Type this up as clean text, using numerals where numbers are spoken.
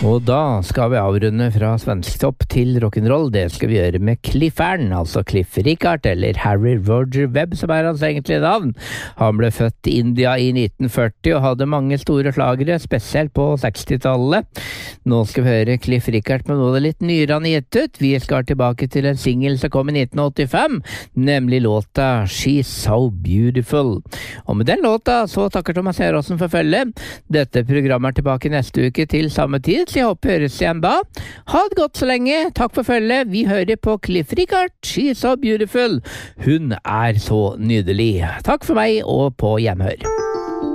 Og da skal vi avrunde fra svensktopp til rock'n'roll. Det skal vi gjøre med Cliffern, altså Cliff Richard, eller Harry Roger Webb, som hans egentlige navn. Han ble født i India i 1940 og hadde mange store slagere, spesielt på 60-tallet. Nå skal vi høre Cliff Richard med noe av det litt nyere han gitt ut. Vi skal tilbake til en single som kom i 1985, nemlig låta She's So Beautiful. Og med den låta så takker Thomas Heråsen for følge. Dette programmet tilbake neste uke til samme tid. Så jeg håper høres igjen da. Ha det godt så lenge. Takk for følget. Vi hører på Cliff Richard. She's so beautiful. Hun så nydelig. Takk for meg og på gjenhør.